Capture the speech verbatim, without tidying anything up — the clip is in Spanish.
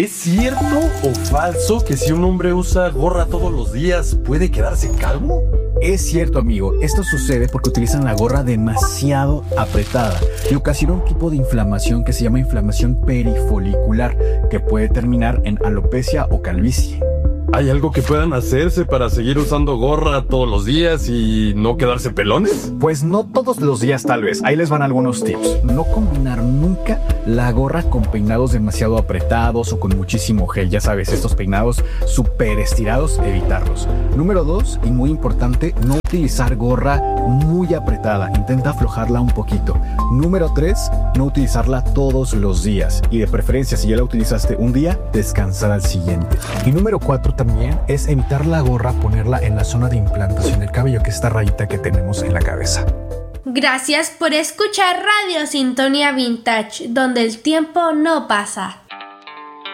¿Es cierto o falso que si un hombre usa gorra todos los días puede quedarse calvo? Es cierto, amigo. Esto sucede porque utilizan la gorra demasiado apretada y ocasiona un tipo de inflamación que se llama inflamación perifolicular, que puede terminar en alopecia o calvicie. ¿Hay algo que puedan hacerse para seguir usando gorra todos los días y no quedarse pelones? Pues no todos los días, tal vez. Ahí les van algunos tips. No combinar nunca la gorra con peinados demasiado apretados o con muchísimo gel. Ya sabes, estos peinados súper estirados, evitarlos. Número dos, y muy importante, no utilizar gorra muy apretada. Intenta aflojarla un poquito. Número tres, no utilizarla todos los días. Y de preferencia, si ya la utilizaste un día, descansar al siguiente. Y número cuatro también es evitar la gorra, ponerla en la zona de implantación del cabello, que es esta rayita que tenemos en la cabeza. Gracias por escuchar Radio Sintonía Vintage, donde el tiempo no pasa.